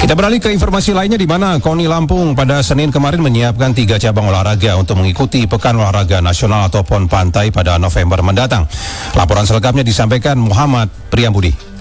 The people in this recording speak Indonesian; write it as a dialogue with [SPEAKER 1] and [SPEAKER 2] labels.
[SPEAKER 1] Kita beralih ke informasi lainnya di mana KONI Lampung pada Senin kemarin menyiapkan 3 cabang olahraga untuk mengikuti Pekan Olahraga Nasional atau PON Pantai pada November mendatang. Laporan selengkapnya disampaikan Muhammad Priyambudi.